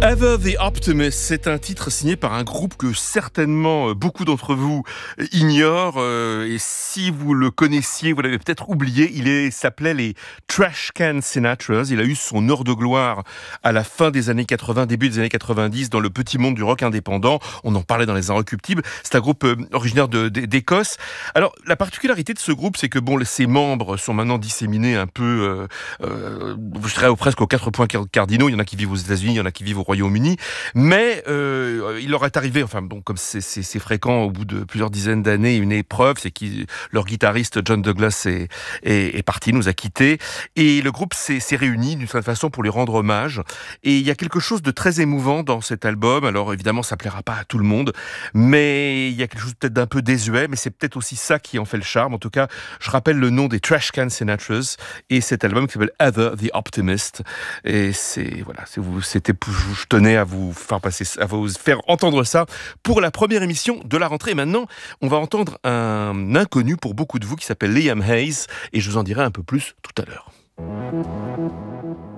Ever the Optimist, c'est un titre signé par un groupe que certainement beaucoup d'entre vous ignorent. Et si vous le connaissiez, vous l'avez peut-être oublié. S'appelait les Trash Can Sinatras. Il a eu son heure de gloire à la fin des années 80, début des années 90, dans le petit monde du rock indépendant. On en parlait dans Les Inrecuptibles. C'est un groupe originaire d'Écosse. Alors, la particularité de ce groupe, c'est que ses membres sont maintenant disséminés un peu, je dirais presque aux 4 points cardinaux. Il y en a qui vivent aux États-Unis, il y en a qui vivent au Royaume-Uni, mais il leur est arrivé, comme c'est fréquent au bout de plusieurs dizaines d'années, une épreuve, c'est que leur guitariste John Douglas est parti, nous a quittés, et le groupe s'est réuni d'une certaine façon pour lui rendre hommage. Et il y a quelque chose de très émouvant dans cet album. Alors évidemment, ça plaira pas à tout le monde, mais il y a quelque chose peut-être d'un peu désuet, mais c'est peut-être aussi ça qui en fait le charme. En tout cas, je rappelle le nom des Trash Can Sinatras et cet album qui s'appelle Ever the Optimist. Et je tenais à vous faire entendre ça pour la première émission de la rentrée. Et maintenant, on va entendre un inconnu pour beaucoup de vous qui s'appelle Liam Hayes, et je vous en dirai un peu plus tout à l'heure.